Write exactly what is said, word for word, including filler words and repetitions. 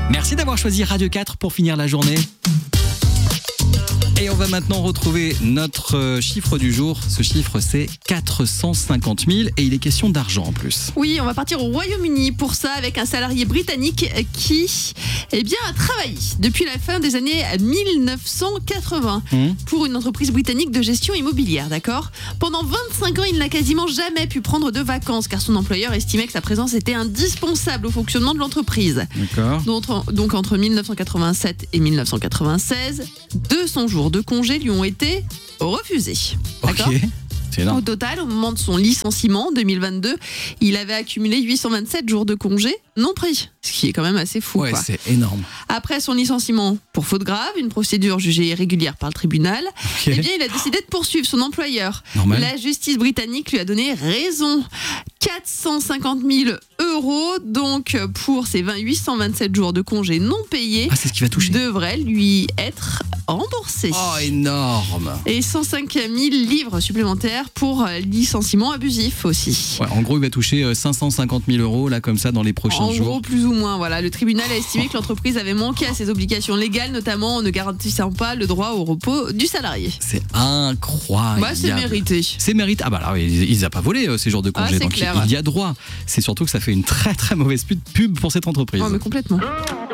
Merci d'avoir choisi Radio quatre pour finir la journée. Et on va maintenant retrouver notre chiffre du jour. Ce chiffre, c'est quatre cent cinquante mille et il est question d'argent en plus. Oui, on va partir au Royaume-Uni pour ça avec un salarié britannique qui eh bien, a travaillé depuis la fin des années mille neuf cent quatre-vingts mmh. pour une entreprise britannique de gestion immobilière, d'accord ? Pendant vingt-cinq ans, il n'a quasiment jamais pu prendre de vacances car son employeur estimait que sa présence était indispensable au fonctionnement de l'entreprise. D'accord. Donc, donc entre mille neuf cent quatre-vingt-sept et mille neuf cent quatre-vingt-seize, deux cents jours de congés lui ont été refusés. D'accord ? Ok. C'est énorme. Au total, au moment de son licenciement en deux mille vingt-deux, il avait accumulé huit cent vingt-sept jours de congés non pris, ce qui est quand même assez fou. Ouais, quoi. c'est énorme. Après son licenciement pour faute grave, une procédure jugée irrégulière par le tribunal, Okay. eh bien, il a décidé de poursuivre son employeur. Normal. La justice britannique lui a donné raison. quatre cent cinquante mille euros, donc pour ses huit cent vingt-sept jours de congés non payés, Ah, c'est ce qui va toucher. devraient lui être remboursés. Oh, énorme. Et cent cinq mille livres supplémentaires pour licenciement abusif aussi. Ouais, en gros, il va toucher cinq cent cinquante mille euros là comme ça dans les prochains En jours. gros, plus ou moins. Voilà, le tribunal a estimé que l'entreprise avait manqué à ses obligations légales, notamment en ne garantissant pas le droit au repos du salarié. C'est incroyable. Bah, c'est mérité. C'est mérité. Ah bah là, il n'a pas volé euh, ces jours de Ah, congé, c'est donc clair. il, il y a droit. C'est surtout que ça fait une très très mauvaise pub pour cette entreprise. Oh, mais complètement.